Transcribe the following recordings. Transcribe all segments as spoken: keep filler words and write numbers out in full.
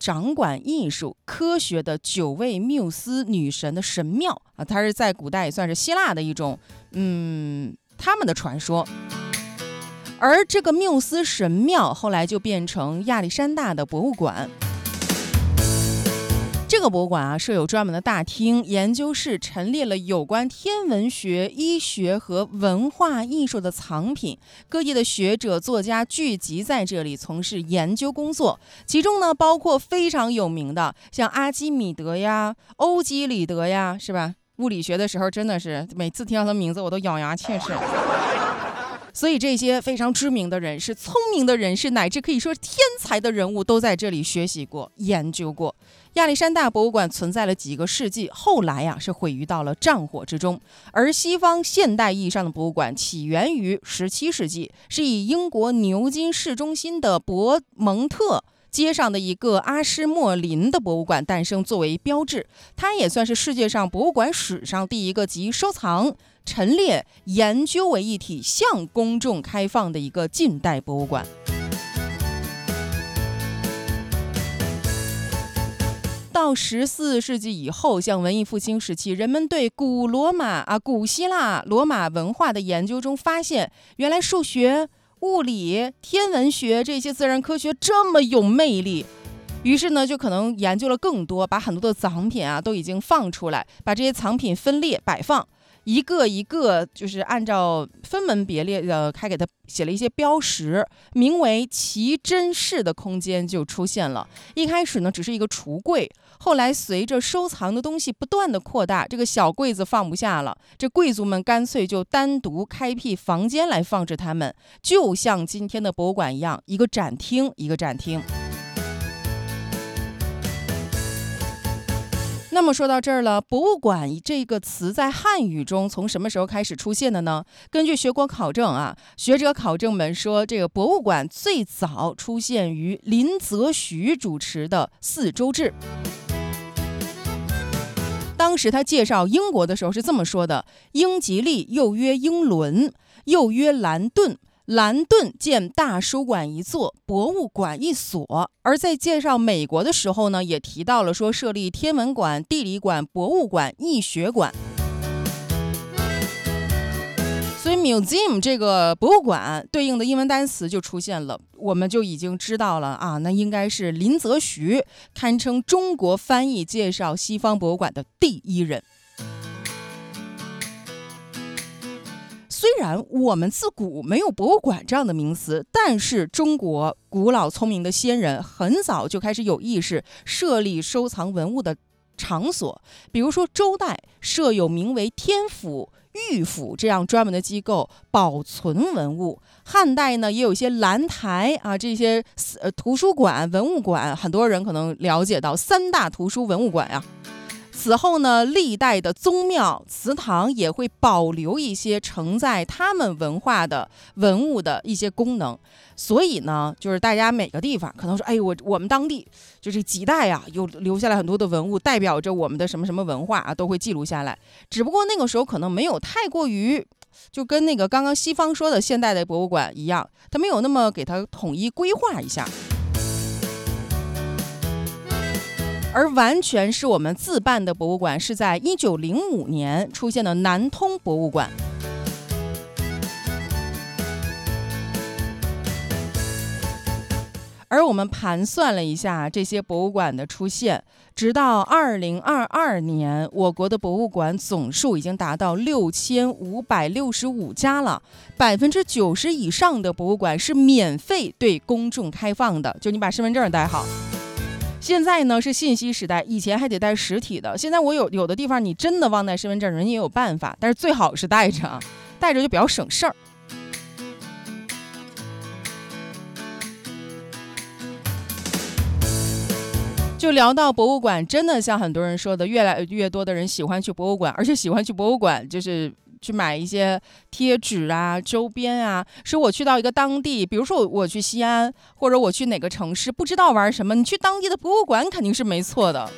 掌管艺术、科学的九位缪斯女神的神庙啊，它是在古代也算是希腊的一种，嗯，他们的传说。而这个缪斯神庙后来就变成亚历山大的博物馆。这个博物馆啊，设有专门的大厅、研究室，陈列了有关天文学、医学和文化艺术的藏品。各地的学者、作家聚集在这里，从事研究工作。其中呢，包括非常有名的，像阿基米德呀、欧几里得呀，是吧？物理学的时候，真的是每次听到他名字，我都咬牙切齿。所以这些非常知名的人士、聪明的人士，乃至可以说天才的人物，都在这里学习过、研究过。亚历山大博物馆存在了几个世纪，后来呀、啊、是毁于到了战火之中。而西方现代意义上的博物馆起源于十七世纪，是以英国牛津市中心的伯蒙特街上的一个阿施莫林的博物馆诞生作为标志。它也算是世界上博物馆史上第一个集收藏、陈列、研究为一体向公众开放的一个近代博物馆。到十四世纪以后，像文艺复兴时期，人们对古罗马啊、古希腊、罗马文化的研究中发现，原来数学、物理、天文学这些自然科学这么有魅力。于是呢，就可能研究了更多，把很多的藏品啊都已经放出来，把这些藏品分列摆放。一个一个就是按照分门别类的，还给它写了一些标识，名为奇珍室的空间就出现了。一开始呢，只是一个橱柜，后来随着收藏的东西不断的扩大，这个小柜子放不下了，这贵族们干脆就单独开辟房间来放置它们，就像今天的博物馆一样，一个展厅一个展厅。那么说到这儿了，博物馆这个词在汉语中从什么时候开始出现的呢？根据学国考证啊，学者考证们说，这个博物馆最早出现于林则徐主持的四周志。当时他介绍英国的时候是这么说的：英吉利又曰英伦，又曰兰顿。兰顿建大书馆一座，博物馆一所。而在介绍美国的时候呢，也提到了说设立天文馆、地理馆、博物馆、易学馆。所以 museum 这个博物馆对应的英文单词就出现了，我们就已经知道了啊，那应该是林则徐，堪称中国翻译介绍西方博物馆的第一人。虽然我们自古没有博物馆这样的名词，但是中国古老聪明的先人很早就开始有意识设立收藏文物的场所。比如说周代设有名为天府、御府这样专门的机构保存文物。汉代呢也有一些兰台啊，这些呃图书馆、文物馆，很多人可能了解到三大图书文物馆啊。此后呢，历代的宗庙、祠堂也会保留一些承载他们文化的文物的一些功能。所以呢，就是大家每个地方可能说，哎，我我们当地就这几代啊，有留下来很多的文物，代表着我们的什么什么文化啊，都会记录下来。只不过那个时候可能没有太过于，就跟那个刚刚西方说的现代的博物馆一样，它没有那么给它统一规划一下。而完全是我们自办的博物馆，是在一九零五年出现的南通博物馆。而我们盘算了一下这些博物馆的出现，直到二零二二年，我国的博物馆总数已经达到六千五百六十五家了，百分之九十以上的博物馆是免费对公众开放的，就你把身份证带好。现在呢是信息时代，以前还得带实体的，现在我有有的地方你真的忘带身份证，人也有办法，但是最好是带着啊，带着就比较省事儿。就聊到博物馆，真的像很多人说的，越来越多的人喜欢去博物馆，而且喜欢去博物馆就是去买一些贴纸啊、周边啊。是我去到一个当地，比如说我我去西安，或者我去哪个城市，不知道玩什么，你去当地的博物馆肯定是没错的。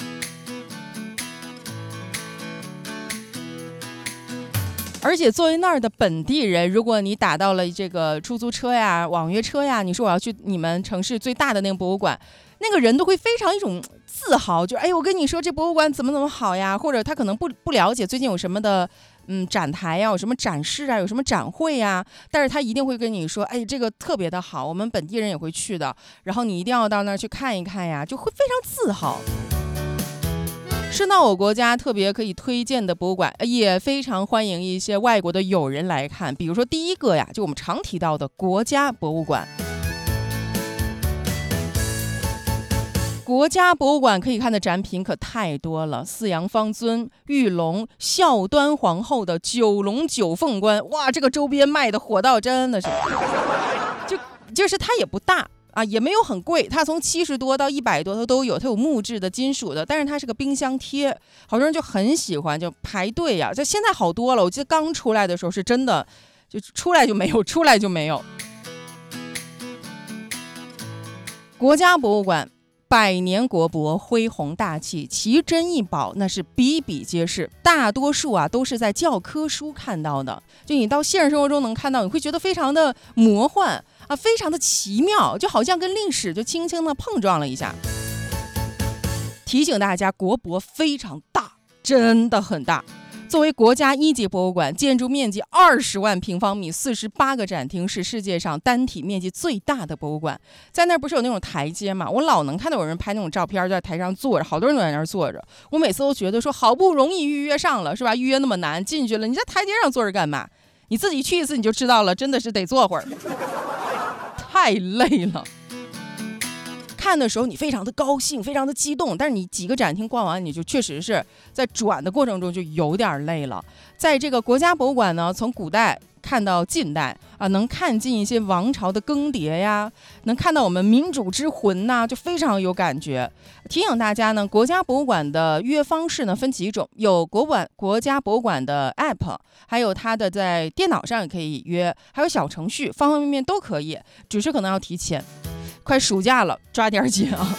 而且作为那儿的本地人，如果你打到了这个出租车呀、网约车呀，你说我要去你们城市最大的那个博物馆， 那个人都会非常一种自豪，就哎，我跟你说这博物馆怎么怎么好呀，或者他可能不不了解最近有什么的嗯展台呀，有什么展示啊，有什么展会呀，但是他一定会跟你说，哎，这个特别的好，我们本地人也会去的，然后你一定要到那儿去看一看呀，就会非常自豪。说到我国家特别可以推荐的博物馆，也非常欢迎一些外国的友人来看。比如说第一个呀，就我们常提到的国家博物馆。国家博物馆可以看的展品可太多了，四羊方尊、玉龙、孝端皇后的九龙九凤冠，哇，这个周边卖的火到真的是，就就是它也不大。啊，也没有很贵，它从七十多到一百多它都有，它有木质的、金属的，但是它是个冰箱贴，好多人就很喜欢，就排队呀。这现在好多了，我记得刚出来的时候是真的，就出来就没有，出来就没有。国家博物馆，百年国博，恢宏大气，奇珍异宝那是比比皆是，大多数啊都是在教科书看到的，就你到现实生活中能看到，你会觉得非常的魔幻啊，非常的奇妙，就好像跟历史就轻轻的碰撞了一下。提醒大家，国博非常大，真的很大。作为国家一级博物馆，建筑面积二十万平方米，四十八个展厅，是世界上单体面积最大的博物馆。在那儿不是有那种台阶嘛？我老能看到有人拍那种照片，就在台上坐着，好多人都在那儿坐着。我每次都觉得说，好不容易预约上了，是吧？预约那么难，进去了，你在台阶上坐着干嘛？你自己去一次你就知道了，真的是得坐会儿，太累了。看的时候你非常的高兴，非常的激动，但是你几个展厅逛完，你就确实是在转的过程中就有点累了。在这个国家博物馆呢，从古代看到近代啊，能看进一些王朝的更迭呀，能看到我们民主之魂呐、啊，就非常有感觉。提醒大家呢，国家博物馆的预约方式呢分几种，有国馆国家博物馆的 app， 还有它的在电脑上也可以约，还有小程序，方方面面都可以，只是可能要提前。快暑假了，抓点紧啊！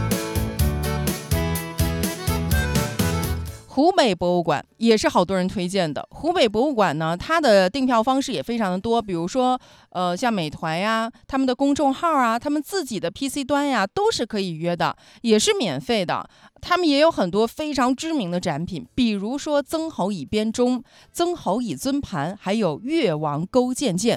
湖北博物馆也是好多人推荐的。湖北博物馆呢，它的订票方式也非常的多，比如说，呃，像美团呀，他们的公众号啊，他们自己的 P C 端呀，都是可以约的，也是免费的。他们也有很多非常知名的展品，比如说曾侯乙编钟、曾侯乙尊盘，还有越王勾践剑。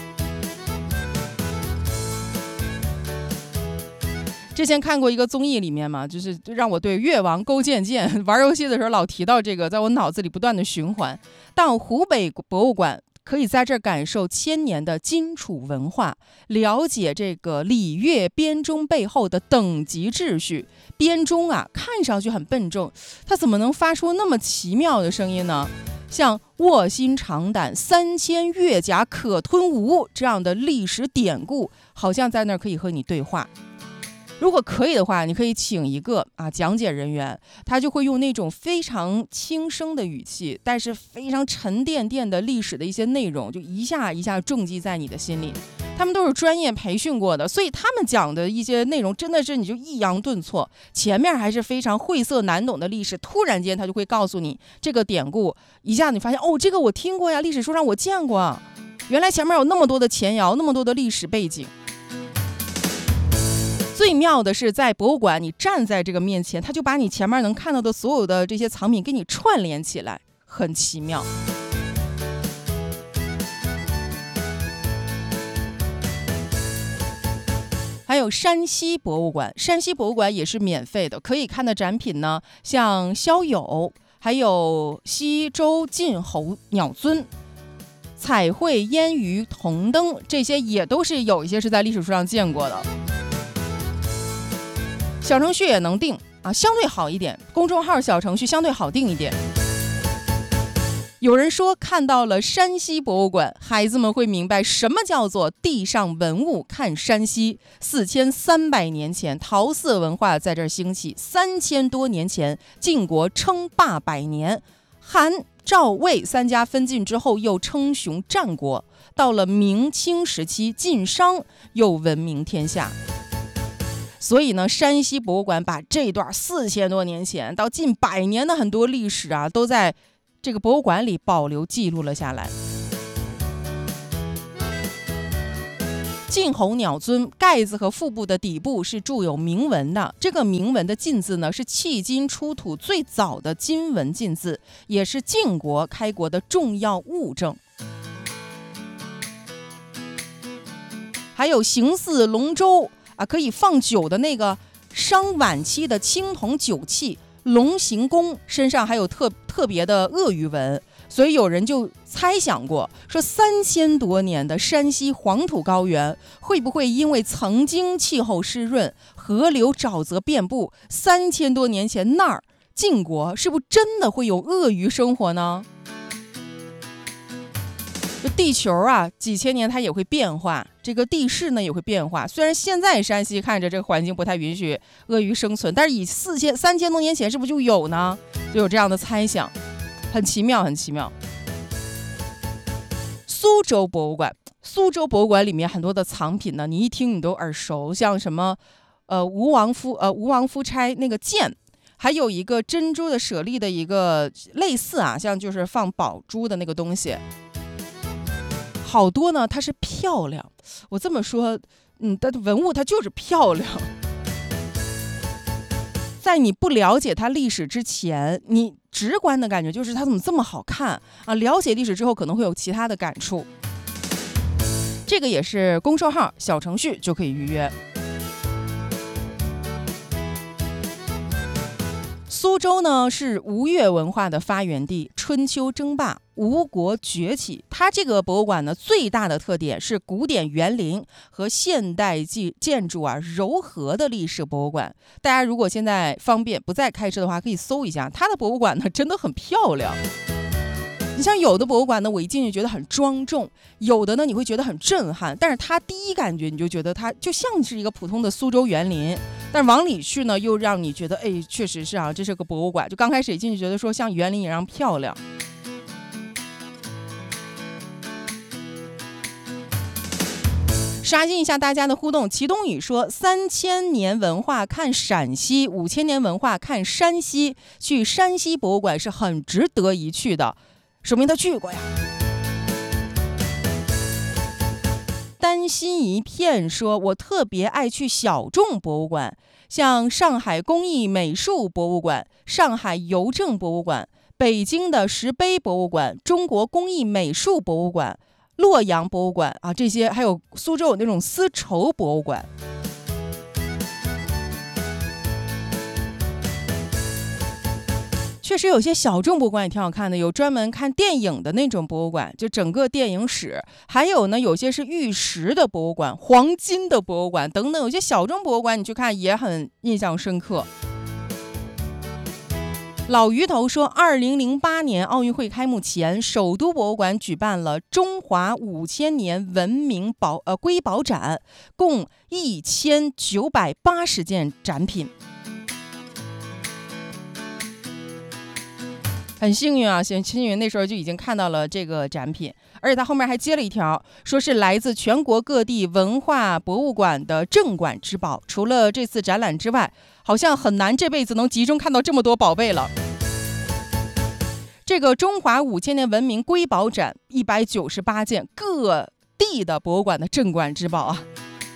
之前看过一个综艺里面嘛，就是让我对越王勾践剑玩游戏的时候老提到这个，在我脑子里不断的循环。到湖北博物馆，可以在这儿感受千年的荆楚文化，了解这个礼乐编钟背后的等级秩序。编钟啊，看上去很笨重，它怎么能发出那么奇妙的声音呢？像卧薪尝胆、三千越甲可吞吴这样的历史典故，好像在那儿可以和你对话。如果可以的话，你可以请一个啊讲解人员，他就会用那种非常轻声的语气，但是非常沉甸甸的历史的一些内容，就一下一下重击在你的心里。他们都是专业培训过的，所以他们讲的一些内容真的是你就抑扬顿挫，前面还是非常晦涩难懂的历史，突然间他就会告诉你这个典故，一下子你发现哦，这个我听过呀，历史书上我见过，原来前面有那么多的前摇，那么多的历史背景。最妙的是，在博物馆，你站在这个面前，他就把你前面能看到的所有的这些藏品给你串联起来，很奇妙。还有山西博物馆，山西博物馆也是免费的，可以看的展品呢，像骁友，还有西周晋侯鸟尊、彩绘烟鱼、铜灯，这些也都是有一些是在历史书上见过的。小程序也能定啊，相对好一点，公众号小程序相对好定一点。有人说看到了山西博物馆，孩子们会明白什么叫做地上文物看山西。四千三百年前，桃色文化在这儿兴起；三千多年前，晋国称霸百年，韩、赵、魏三家分晋之后又称雄战国。到了明清时期，晋商又闻名天下。所以呢，山西博物馆把这段四千多年前到近百年的很多历史啊，都在这个博物馆里保留记录了下来。 晋侯鸟尊盖子和腹部的底部是铸有铭文的，这个铭文的晋字呢是迄今出土最早的金文晋字，也是晋国开国的重要物证。还有形似龙舟啊，可以放酒的那个商晚期的青铜酒器龙形弓，身上还有特特别的鳄鱼纹，所以有人就猜想过，说三千多年的山西黄土高原会不会因为曾经气候湿润，河流沼泽遍布，三千多年前那儿晋国是不是真的会有鳄鱼生活呢？这地球啊，几千年它也会变化，这个地势呢也会变化。虽然现在山西看着这个环境不太允许鳄鱼生存，但是以四千三千多年前是不是就有呢？就有这样的猜想，很奇妙，很奇妙。苏州博物馆，苏州博物馆里面很多的藏品呢，你一听你都耳熟，像什么呃吴王夫呃吴王夫差那个剑。还有一个珍珠的舍利的一个类似啊，像就是放宝珠的那个东西，好多呢，它是漂亮。我这么说，嗯，它的文物它就是漂亮。在你不了解它历史之前，你直观的感觉就是它怎么这么好看啊？了解历史之后，可能会有其他的感触。这个也是公众号小程序就可以预约。苏州呢是吴越文化的发源地，春秋争霸，吴国崛起。它这个博物馆呢，最大的特点是古典园林和现代建筑啊糅合的历史博物馆。大家如果现在方便不再开车的话，可以搜一下它的博物馆呢，真的很漂亮。你像有的博物馆呢，我一进去觉得很庄重，有的呢你会觉得很震撼，但是它第一感觉你就觉得它就像是一个普通的苏州园林，但是往里去呢又让你觉得哎，确实是啊，这是个博物馆。就刚开始一进去觉得说像园林一样漂亮。刷新一下大家的互动，祁东宇说三千年文化看陕西，五千年文化看山西，去山西博物馆是很值得一去的，说明他去过呀。丹心一片说，我特别爱去小众博物馆，像上海工艺美术博物馆、上海邮政博物馆、北京的石碑博物馆、中国工艺美术博物馆、洛阳博物馆啊，这些还有苏州有那种丝绸博物馆。确实有些小众博物馆也挺好看的，有专门看电影的那种博物馆，就整个电影史，还有呢有些是玉石的博物馆、黄金的博物馆等等，有些小众博物馆你去看也很印象深刻。老鱼头说，二零零八年奥运会开幕前，首都博物馆举办了中华五千年文明宝呃瑰宝展，共一千九百八十件展品。很幸运啊，幸幸运那时候就已经看到了这个展品，而且他后面还接了一条，说是来自全国各地文化博物馆的镇馆之宝。除了这次展览之外，好像很难这辈子能集中看到这么多宝贝了。这个中华五千年文明瑰宝展，一百九十八件各地的博物馆的镇馆之宝啊。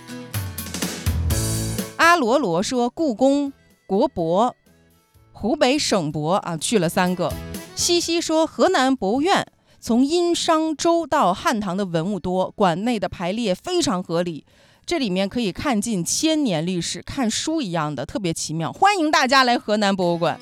阿罗罗说，故宫、国博、湖北省博啊去了三个。西西说，河南博物院从殷商周到汉唐的文物多，馆内的排列非常合理，这里面可以看尽千年历史，看书一样的，特别奇妙，欢迎大家来河南博物馆。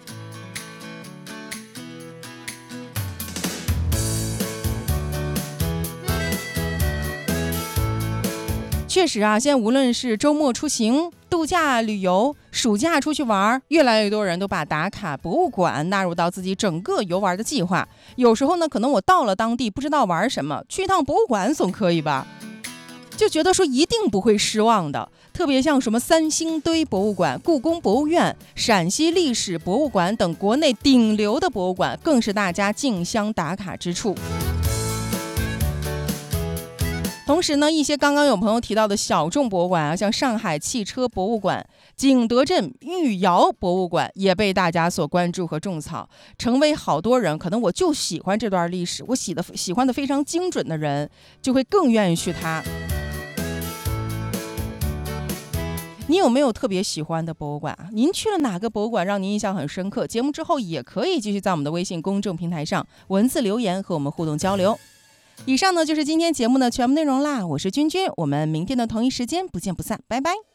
确实啊，现在无论是周末出行、度假旅游、暑假出去玩，越来越多人都把打卡博物馆纳入到自己整个游玩的计划。有时候呢，可能我到了当地不知道玩什么，去一趟博物馆总可以吧？就觉得说一定不会失望的。特别像什么三星堆博物馆、故宫博物院、陕西历史博物馆等国内顶流的博物馆，更是大家竞相打卡之处。同时呢，一些刚刚有朋友提到的小众博物馆啊，像上海汽车博物馆、景德镇御窑博物馆也被大家所关注和种草，成为好多人可能我就喜欢这段历史，我喜的喜欢的非常精准的人，就会更愿意去它。 你有没有特别喜欢的博物馆啊？您去了哪个博物馆让您印象很深刻？节目之后也可以继续在我们的微信公众平台上文字留言和我们互动交流。以上呢就是今天节目的全部内容啦，我是君君，我们明天的同一时间不见不散，拜拜。